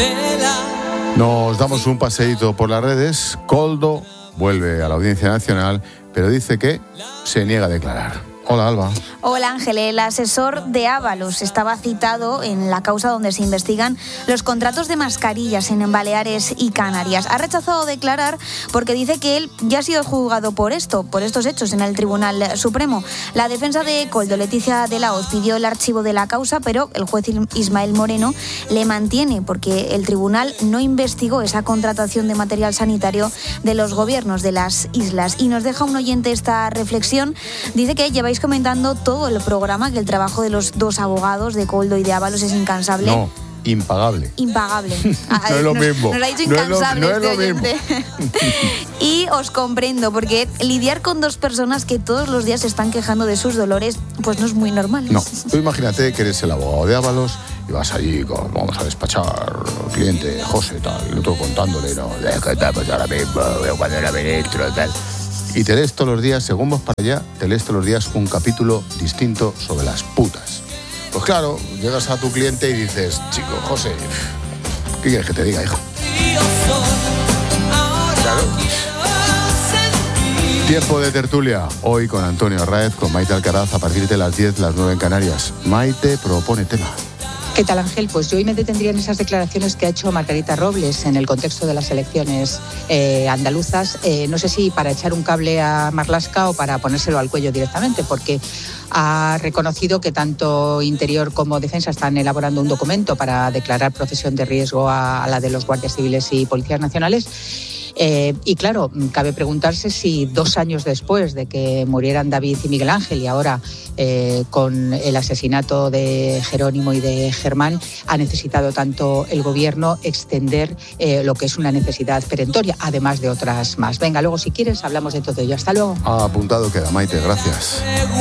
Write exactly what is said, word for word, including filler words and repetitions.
Nos damos un paseíto por las redes. Koldo vuelve a la Audiencia Nacional, pero dice que se niega a declarar. Hola, Alba. Hola, Ángel. El asesor de Ábalos estaba citado en la causa donde se investigan los contratos de mascarillas en Baleares y Canarias. Ha rechazado declarar porque dice que él ya ha sido juzgado por esto, por estos hechos en el Tribunal Supremo. La defensa de Koldo, Leticia de la Hoz, pidió el archivo de la causa, pero el juez Ismael Moreno le mantiene porque el tribunal no investigó esa contratación de material sanitario de los gobiernos de las islas. Y nos deja un oyente esta reflexión. Dice que lleváis comentando todo el programa que el trabajo de los dos abogados, de Koldo y de Ábalos, es incansable. No, impagable. Impagable. No es lo nos, mismo. Nos ha dicho incansable no es lo, no este es lo oyente. Y os comprendo, porque lidiar con dos personas que todos los días se están quejando de sus dolores, pues no es muy normal. No, tú imagínate que eres el abogado de Ábalos y vas allí, con, vamos a despachar al cliente, José, tal, el otro contándole, no, es que estamos ahora mismo, cuando era ministro, tal. Y te lees todos los días, según vas para allá, te lees todos los días un capítulo distinto sobre las putas. Pues claro, llegas a tu cliente y dices, chico, José, ¿qué quieres que te diga, hijo? Claro. Tiempo de tertulia, hoy con Antonio Arraez, con Maite Alcaraz, a partir de las diez, las nueve en Canarias. Maite propone tema. ¿Qué tal, Ángel? Pues yo hoy me detendría en esas declaraciones que ha hecho Margarita Robles en el contexto de las elecciones eh, andaluzas. Eh, no sé si para echar un cable a Marlaska o para ponérselo al cuello directamente, porque ha reconocido que tanto Interior como Defensa están elaborando un documento para declarar profesión de riesgo a, a la de los guardias civiles y policías nacionales. Eh, y claro, cabe preguntarse si dos años después de que murieran David y Miguel Ángel y ahora eh, con el asesinato de Jerónimo y de Germán, ha necesitado tanto el gobierno extender eh, lo que es una necesidad perentoria, además de otras más. Venga, luego si quieres hablamos de todo ello. Hasta luego. Ah, apuntado queda, Maite, gracias.